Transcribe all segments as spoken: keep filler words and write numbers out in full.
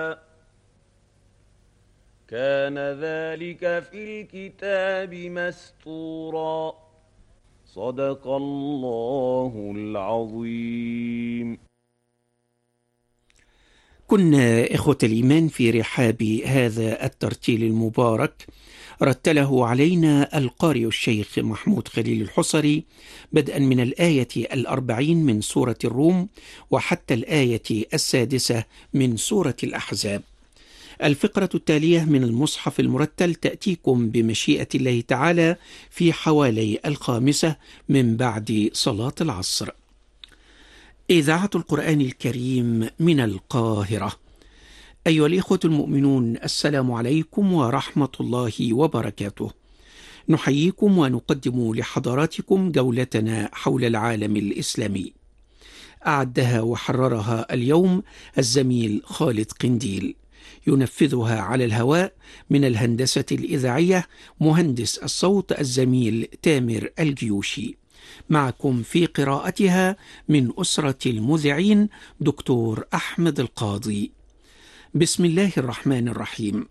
كان ذلك في الكتاب مسطورا. صدق الله العظيم. كنا إخوة الإيمان في رحاب هذا الترتيل المبارك، رتله علينا القارئ الشيخ محمود خليل الحصري بدءا من الآية الأربعين من سورة الروم وحتى الآية السادسة من سورة الأحزاب. الفقرة التالية من المصحف المرتل تأتيكم بمشيئة الله تعالى في حوالي الخامسة من بعد صلاة العصر. إذاعة القرآن الكريم من القاهرة. أيها الإخوة المؤمنون، السلام عليكم ورحمة الله وبركاته. نحييكم ونقدم لحضراتكم جولتنا حول العالم الإسلامي. أعدها وحررها اليوم الزميل خالد قنديل، ينفذها على الهواء من الهندسة الإذاعية مهندس الصوت الزميل تامر الجيوشي. معكم في قراءتها من أسرة المذيعين دكتور أحمد القاضي. بسم الله الرحمن الرحيم.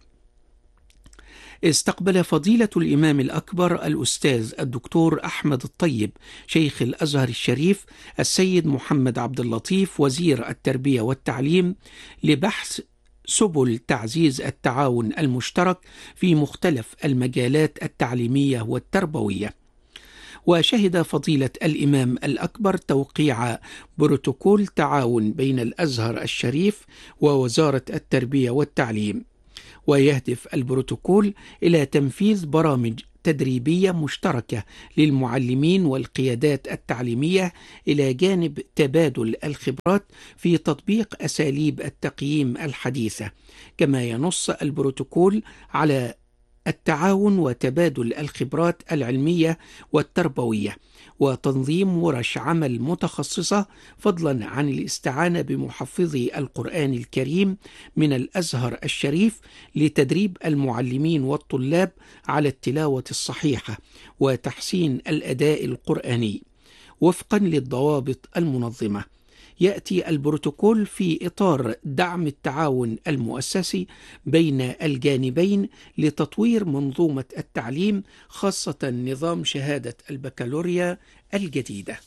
استقبل فضيلة الإمام الأكبر الأستاذ الدكتور أحمد الطيب شيخ الأزهر الشريف السيد محمد عبد اللطيف وزير التربية والتعليم لبحث سبل تعزيز التعاون المشترك في مختلف المجالات التعليمية والتربوية. وشهد فضيلة الإمام الأكبر توقيع بروتوكول تعاون بين الأزهر الشريف ووزارة التربية والتعليم، ويهدف البروتوكول إلى تنفيذ برامج تدريبية مشتركة للمعلمين والقيادات التعليمية إلى جانب تبادل الخبرات في تطبيق أساليب التقييم الحديثة. كما ينص البروتوكول على التعاون وتبادل الخبرات العلمية والتربوية وتنظيم ورش عمل متخصصة، فضلا عن الاستعانة بمحفظي القرآن الكريم من الأزهر الشريف لتدريب المعلمين والطلاب على التلاوة الصحيحة وتحسين الأداء القرآني وفقا للضوابط المنظمة. يأتي البروتوكول في إطار دعم التعاون المؤسسي بين الجانبين لتطوير منظومة التعليم، خاصة نظام شهادة البكالوريا الجديدة.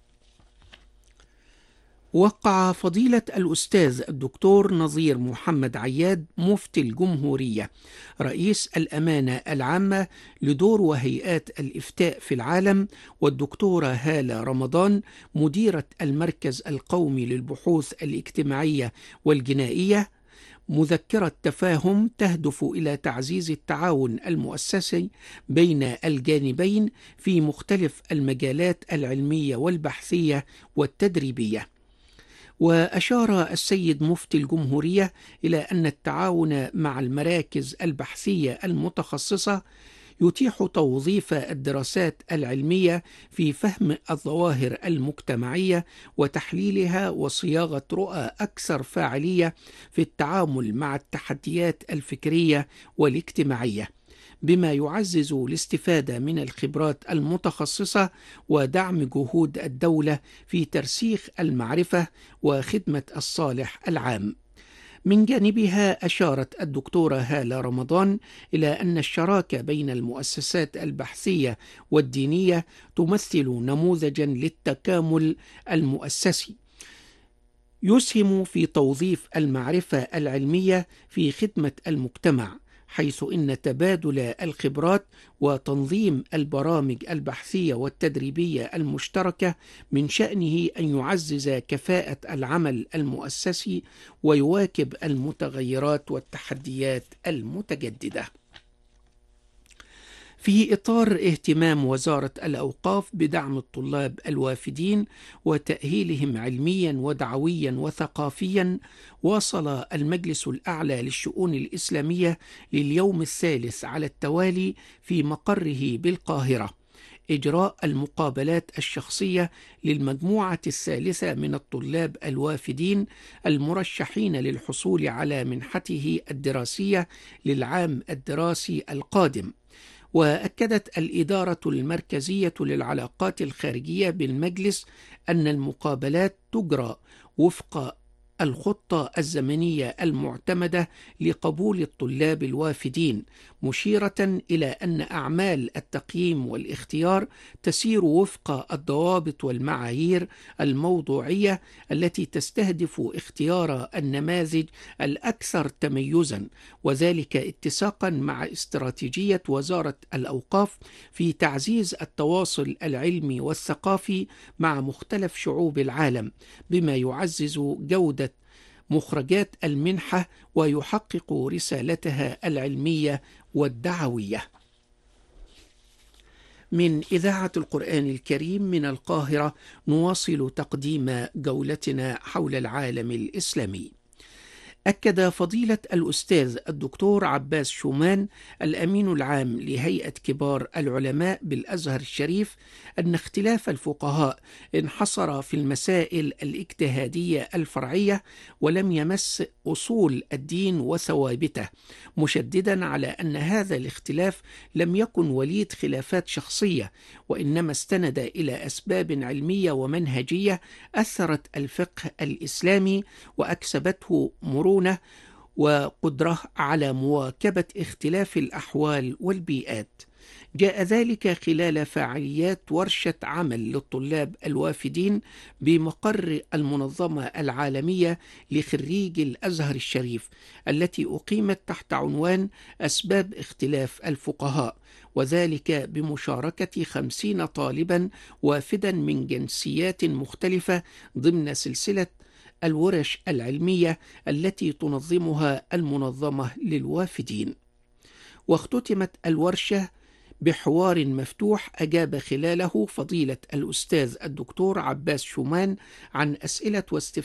وقع فضيلة الأستاذ الدكتور نظير محمد عياد مفتي الجمهورية رئيس الأمانة العامة لدور وهيئات الإفتاء في العالم، والدكتورة هالة رمضان مديرة المركز القومي للبحوث الاجتماعية والجنائية مذكرة تفاهم تهدف إلى تعزيز التعاون المؤسسي بين الجانبين في مختلف المجالات العلمية والبحثية والتدريبية. وأشار السيد مفتي الجمهورية إلى أن التعاون مع المراكز البحثية المتخصصة يتيح توظيف الدراسات العلمية في فهم الظواهر المجتمعية وتحليلها وصياغة رؤى أكثر فاعلية في التعامل مع التحديات الفكرية والاجتماعية، بما يعزز الاستفادة من الخبرات المتخصصة ودعم جهود الدولة في ترسيخ المعرفة وخدمة الصالح العام. من جانبها أشارت الدكتورة هالة رمضان إلى أن الشراكة بين المؤسسات البحثية والدينية تمثل نموذجا للتكامل المؤسسي يسهم في توظيف المعرفة العلمية في خدمة المجتمع، حيث إن تبادل الخبرات وتنظيم البرامج البحثية والتدريبية المشتركة من شأنه أن يعزز كفاءة العمل المؤسسي ويواكب المتغيرات والتحديات المتجددة. في إطار اهتمام وزارة الأوقاف بدعم الطلاب الوافدين وتأهيلهم علميا ودعويا وثقافيا، واصل المجلس الأعلى للشؤون الإسلامية لليوم الثالث على التوالي في مقره بالقاهرة إجراء المقابلات الشخصية للمجموعة الثالثة من الطلاب الوافدين المرشحين للحصول على منحته الدراسية للعام الدراسي القادم. وأكدت الإدارة المركزية للعلاقات الخارجية بالمجلس أن المقابلات تجرى وفق الخطة الزمنية المعتمدة لقبول الطلاب الوافدين، مشيرة إلى أن أعمال التقييم والاختيار تسير وفق الضوابط والمعايير الموضوعية التي تستهدف اختيار النماذج الأكثر تميزا، وذلك اتساقا مع استراتيجية وزارة الأوقاف في تعزيز التواصل العلمي والثقافي مع مختلف شعوب العالم، بما يعزز جودة مخرجات المنحة ويحقق رسالتها العلمية والدعوية. من إذاعة القرآن الكريم من القاهرة نواصل تقديم جولتنا حول العالم الإسلامي. أكد فضيلة الأستاذ الدكتور عباس شومان الأمين العام لهيئة كبار العلماء بالأزهر الشريف أن اختلاف الفقهاء انحصر في المسائل الاجتهادية الفرعية ولم يمس أصول الدين وثوابته، مشددا على أن هذا الاختلاف لم يكن وليد خلافات شخصية، وإنما استند إلى أسباب علمية ومنهجية أثرت الفقه الإسلامي وأكسبته مرونة وقدرة على مواكبة اختلاف الأحوال والبيئات. جاء ذلك خلال فعاليات ورشة عمل للطلاب الوافدين بمقر المنظمة العالمية لخريج الأزهر الشريف، التي أقيمت تحت عنوان أسباب اختلاف الفقهاء، وذلك بمشاركة خمسين طالبا وافدا من جنسيات مختلفة ضمن سلسلة الورش العلمية التي تنظمها المنظمة للوافدين. واختتمت الورشة بحوار مفتوح أجاب خلاله فضيلة الأستاذ الدكتور عباس شومان عن أسئلة واستفسارات